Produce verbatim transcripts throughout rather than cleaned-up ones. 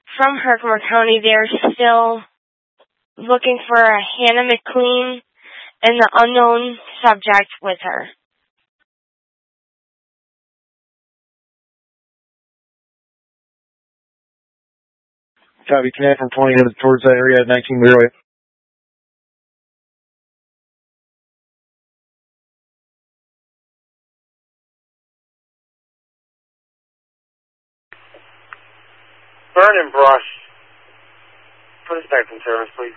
from Herkimer County, they're still looking for a Hannah McLean and the unknown subject with her. Copy, connect from twenty headed towards that area at nineteen Leroy. Burn and brush. Put us back in service, please.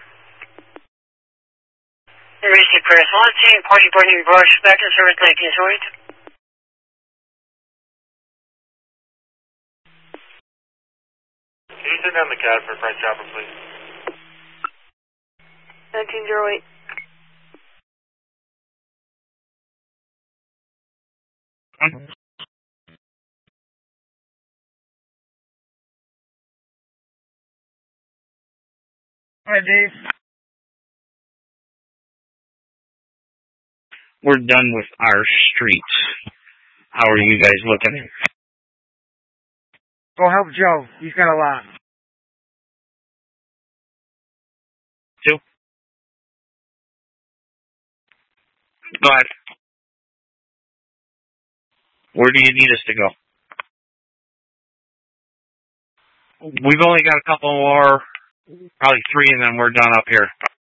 Emergency press one, team, party burning brush, back in service, nineteen Zoid. Can you send down the cab for French Chopper, please? nineteen oh eight. Hi, Dave. We're done with our streets. How are you guys looking? Go help Joe. He's got a lot. Two. Go ahead. Where do you need us to go? We've only got a couple more, probably three, and then we're done up here.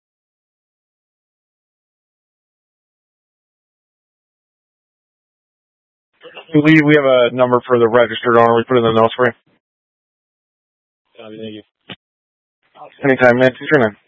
We leave, we have a number for the registered owner. We put it in the notes for you. Thank you. Anytime, man. What's your name?